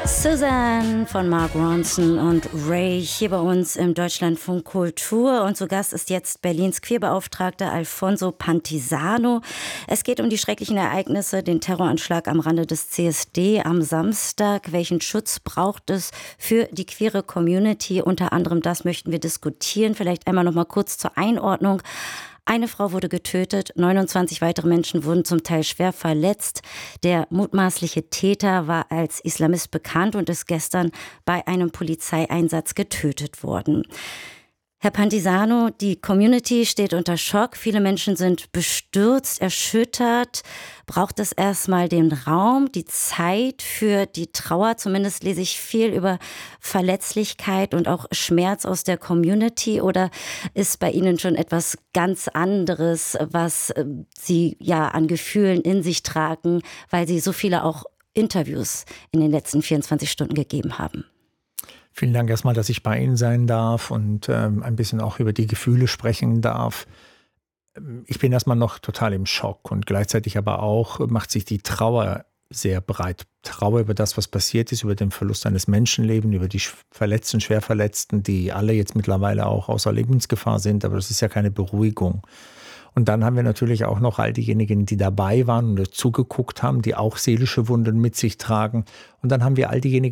Suzanne von Mark Ronson und Ray hier bei uns im Deutschlandfunk Kultur. Und zu Gast ist jetzt Berlins Queerbeauftragter Alfonso Pantisano. Es geht um die schrecklichen Ereignisse, den Terroranschlag am Rande des CSD am Samstag. Welchen Schutz braucht es für die queere Community? Unter anderem das möchten wir diskutieren. Vielleicht einmal noch mal kurz zur Einordnung. Eine Frau wurde getötet, 29 weitere Menschen wurden zum Teil schwer verletzt. Der mutmaßliche Täter war als Islamist bekannt und ist gestern bei einem Polizeieinsatz getötet worden. Herr Pantisano, die Community steht unter Schock. Viele Menschen sind bestürzt, erschüttert. Braucht es erstmal den Raum, die Zeit für die Trauer? Zumindest lese ich viel über Verletzlichkeit und auch Schmerz aus der Community. Oder ist bei Ihnen schon etwas ganz anderes, was Sie ja an Gefühlen in sich tragen, weil Sie so viele auch Interviews in den letzten 24 Stunden gegeben haben? Vielen Dank erstmal, dass ich bei Ihnen sein darf und ein bisschen auch über die Gefühle sprechen darf. Ich bin erstmal noch total im Schock und gleichzeitig aber auch macht sich die Trauer sehr breit. Trauer über das, was passiert ist, über den Verlust eines Menschenlebens, über die Verletzten, Schwerverletzten, die alle jetzt mittlerweile auch außer Lebensgefahr sind, aber das ist ja keine Beruhigung. Und dann haben wir natürlich auch noch all diejenigen, die dabei waren und zugeguckt haben, die auch seelische Wunden mit sich tragen. Und dann haben wir all diejenigen,